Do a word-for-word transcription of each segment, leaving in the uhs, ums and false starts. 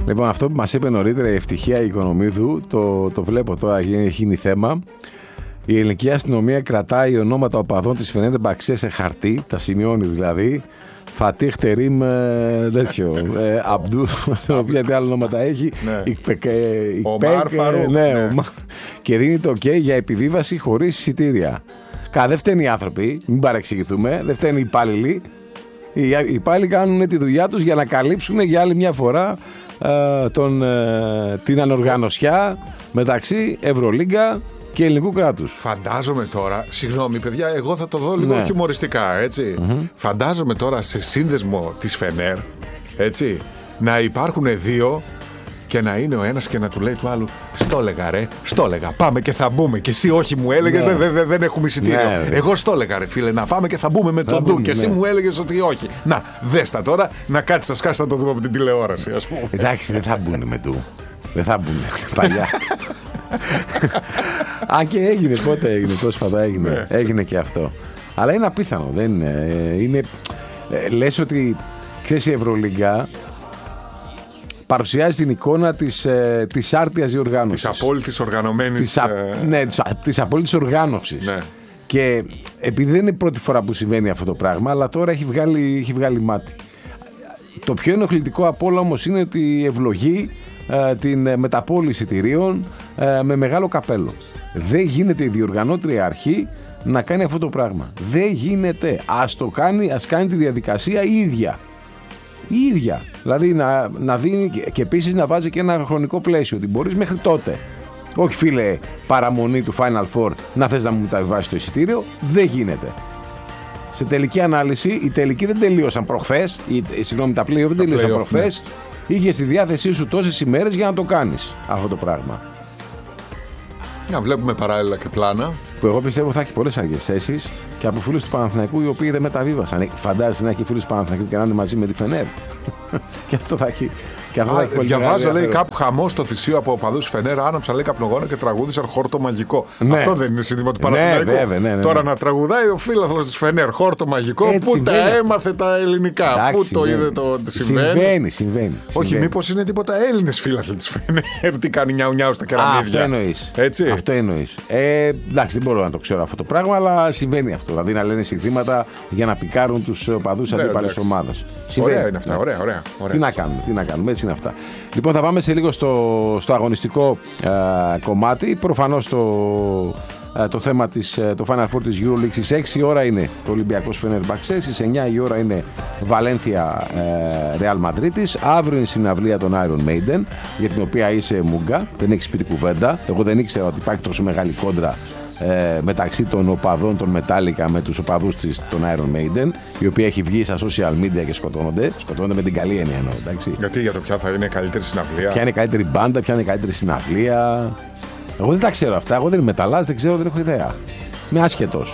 Λοιπόν, αυτό που μας είπε νωρίτερα η Ευτυχία Οικονομίδου, το, το βλέπω τώρα, έχει γίνει θέμα. Η ελληνική αστυνομία κρατάει ονόματα οπαδών της Φενέρμπαξε σε χαρτί, τα σημειώνει δηλαδή. Φατίχ Τερίμ, τέτοιο. Αμπτού, οποία τι άλλα ονόματα έχει. Ομάρ Φαρούκ. Και δίνει το OK για επιβίβαση χωρίς εισιτήρια. Καλά, δεν φταίνουν οι άνθρωποι, μην παρεξηγηθούμε, δεν φταίνουν οι υπάλληλοι. Οι υπάλληλοι κάνουν τη δουλειά τους για να καλύψουν για άλλη μια φορά τον, την ανοργανωσιά μεταξύ Ευρωλίγκα και ελληνικού κράτους. Φαντάζομαι τώρα, συγγνώμη παιδιά, εγώ θα το δω λίγο ναι. χιουμοριστικά, έτσι. Mm-hmm. Φαντάζομαι τώρα σε σύνδεσμο της Φενέρ, έτσι, να υπάρχουν δύο και να είναι ο ένας και να του λέει του άλλου, στο έλεγα ρε, στο έλεγα, πάμε και θα μπούμε. Και εσύ όχι μου έλεγες, ναι. δεν δε, δε έχουμε εισιτήριο. Ναι, εγώ στο έλεγα ρε φίλε, να πάμε και θα μπούμε με τον Ντου. Και εσύ ναι. μου έλεγες ότι όχι. Να, δες τα τώρα, να κάτσεις τα σκάσεις να το δούμε από την τηλεόραση, ας πούμε. Εντάξει, δεν θα μπουν με Ντου. Δεν θα μπουν παλιά. Αν και έγινε, πότε έγινε, πρόσφατα έγινε. Ναι. Έγινε και αυτό. Αλλά είναι απίθανο, δεν είναι. είναι λες ότι, ξέρεις, η Ευρωλίγκα παρουσιάζει την εικόνα της, ε, της άρτιας διοργάνωσης. Της απόλυτης οργανωμένης. Της, α, ε... ναι, της, της απόλυτης οργάνωσης. Ναι. Και επειδή δεν είναι η πρώτη φορά που συμβαίνει αυτό το πράγμα, αλλά τώρα έχει βγάλει, έχει βγάλει μάτι. Το πιο ενοχλητικό από όλα όμως είναι ότι ευλογεί ε, την μεταπώληση εισιτηρίων ε, με μεγάλο καπέλο. Δεν γίνεται η διοργανώτρια αρχή να κάνει αυτό το πράγμα. Δεν γίνεται. Ας το κάνει, ας κάνει τη διαδικασία η ίδια. Η ίδια. Δηλαδή να, να δίνει και, και επίσης να βάζει και ένα χρονικό πλαίσιο. Ότι μπορείς μέχρι τότε. Όχι φίλε, παραμονή του Final Four να θες να μου μεταβιβάσεις το εισιτήριο. Δεν γίνεται. Σε τελική ανάλυση, οι τελικοί δεν τελείωσαν προχθές. Οι, συγγνώμη, τα play-off δεν τελείωσαν προχθές. Ναι. Είχε στη διάθεσή σου τόσες ημέρες για να το κάνεις αυτό το πράγμα. Να βλέπουμε παράλληλα και πλάνα. Που εγώ πιστεύω θα έχει πολλές αργές θέσεις και από φίλους του Παναθηναϊκού οι οποίοι δεν μεταβίβασαν. Φαντάζεσαι να έχει φίλους του Παναθηναϊκού και να είναι μαζί με τη Φενέρ. Και αυτό θα έχει. Και αυτό Α, θα έχει διαβάζω, λέει, κάπου χαμό στο Θησίο από οπαδούς Φενέρ. Άναψαν, λέει, καπνογόνα και τραγούδισαν χόρτο μαγικό. Ναι. Αυτό δεν είναι σύνθημα του Παναθηναϊκού. Ναι, βέβαια, ναι, ναι. Τώρα να τραγουδάει ο φίλαθλος της Φενέρ χόρτο μαγικό. Έτσι, πού τα έμαθε τα ελληνικά. Εντάξει, πού το ναι. είδε το. Συμβαίνει. Συμβαίνει, συμβαίνει. Όχι, μήπως είναι τίποτα Έλληνες φίλαθλοι της Φενέρ. Τι κάνει νιάου νιάου στα κεραμίδια. Αυτό εννοείς. Έτσι. Αυτό εννοείς. Ε, εντάξει, δεν μπορώ να το ξέρω αυτό το πράγμα, αλλά συμβαίνει αυτό. Δηλαδή να λένε συνθήματα για να πικάρουν τους οπαδούς αντίπαλες ομάδας. Ωραία είναι αυτά. Ωραία, ωραία, ωραία. Τι να κάνουμε, τι να κάνουμε, έτσι είναι αυτά. Λοιπόν, θα πάμε σε λίγο στο, στο αγωνιστικό ε, κομμάτι. Προφανώς το, ε, το θέμα της, ε, το Final Four της EuroLeague στις έξι η ώρα είναι το Ολυμπιακός Φενέρμπαξε, στις εννιά η ώρα είναι Βαλένθια ε, Ρεάλ Μαδρίτης. Αύριο είναι συναυλία των Iron Maiden, για την οποία είσαι μούγκα, δεν έχεις πει την κουβέντα. Εγώ δεν ήξερα ότι υπάρχει τόσο μεγάλη κόντρα Ε, μεταξύ των οπαδών των Metallica με τους οπαδούς της, των Iron Maiden, η οποία έχει βγει στα social media και σκοτώνονται. Σκοτώνονται με την καλή έννοια εννοώ, εντάξει. Γιατί για το ποια θα είναι η καλύτερη συναυλία. Ποια είναι η καλύτερη μπάντα, ποια είναι η καλύτερη συναυλία. Εγώ δεν τα ξέρω αυτά. Εγώ δεν είμαι μεταλλάς, δεν ξέρω, δεν έχω ιδέα. Είμαι άσχετος.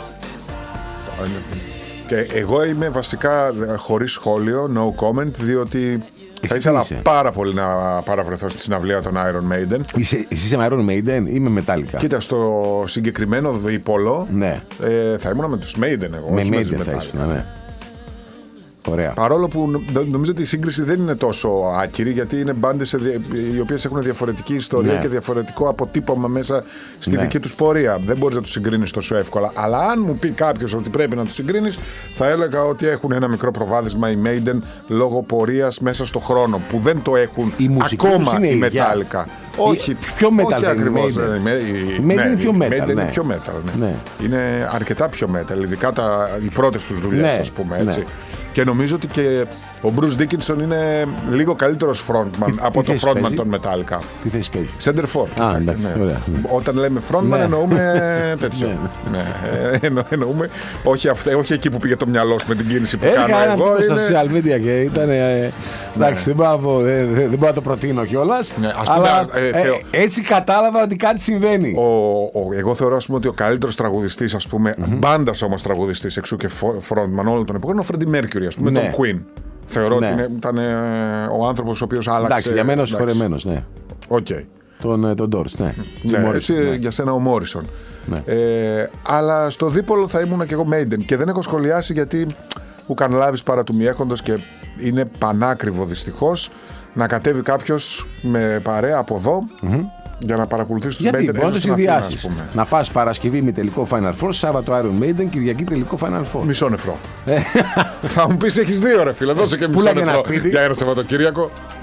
Και εγώ είμαι βασικά χωρίς σχόλιο, no comment, διότι εσύ θα ήθελα είσαι. πάρα πολύ να παραβρεθώ στη συναυλία των Iron Maiden. Είσαι, εσύ είσαι Iron Maiden ή με Metallica? Κοίτα, στο συγκεκριμένο δίπολο ναι. ε, θα ήμουν με τους Maiden εγώ, με όχι Maiden με τους θα Metallica. ήσουν, ναι. Ωραία. Παρόλο που νομίζω ότι η σύγκριση δεν είναι τόσο άκυρη, γιατί είναι μπάντες οι οποίες έχουν διαφορετική ιστορία ναι. και διαφορετικό αποτύπωμα μέσα στη ναι. δική τους πορεία. Δεν μπορείς να τους συγκρίνεις τόσο εύκολα. Αλλά αν μου πει κάποιος ότι πρέπει να τους συγκρίνεις, θα έλεγα ότι έχουν ένα μικρό προβάδισμα οι Maiden λόγω πορείας μέσα στο χρόνο, που δεν το έχουν ακόμα οι Metallica. Όχι, πιο metal όχι ακριβώς. Η Maiden είναι πιο metal. Είναι πιο metal. Είναι αρκετά πιο metal, ειδικά οι πρώτες τους δουλειές, ας πούμε έτσι. Και νομίζω ότι και ο Bruce Dickinson είναι λίγο καλύτερος frontman τι, από τι το frontman παίζει? Των Metallica. Τι θέση παίζει? Center forward. Α, εντάξει, ναι. ωραία. Όταν λέμε frontman ναι. εννοούμε τέτοιο. ναι. Ναι. Εννο, εννοούμε όχι, αυτά, όχι εκεί που πήγε το μυαλό σου με την κίνηση που κάνω εγώ. Έκανα είναι... στα social media και ήταν... Ε, εντάξει, ναι. δεν, μπορώ, δεν, δεν μπορώ να το προτείνω κιόλας. Ναι, αλλά πούμε, ε, θεω... ε, έτσι κατάλαβα ότι κάτι συμβαίνει. Ο, ο, εγώ θεωρώ πούμε, ότι ο καλύτερος τραγουδιστής, ας πούμε, mm-hmm. μπάντας όμως τραγουδιστής εξού και frontman όλων των εποχών είναι ο Freddie Mercury, ας πούμε, ναι. τον Queen. Θεωρώ ναι. ότι ήταν ε, ο άνθρωπος ο οποίος άλλαξε. Εντάξει, για μένα ο συγχωρεμένος, ναι. Οκ. Okay. Τον, τον Doors, ναι. ναι έτσι, ναι. Για σένα ο Morrison. Ναι. Ε, αλλά στο δίπολο θα ήμουν και εγώ Maiden. Και δεν έχω σχολιάσει γιατί ουκαν λάβεις παρά του μη έχοντος και είναι πανάκριβο δυστυχώς. να κατέβει κάποιος με παρέα από εδώ mm-hmm. για να παρακολουθήσει τους Maiden. Γιατί συνδυάσεις. Να πας Παρασκευή με τελικό Final Four, Σάββατο Iron Maiden, Κυριακή τελικό Final Four. Μισό νεφρό. Θα μου πεις έχεις δύο ρε φίλε, δώσε και μισό νεφρό για ένα Σαββατοκύριακο.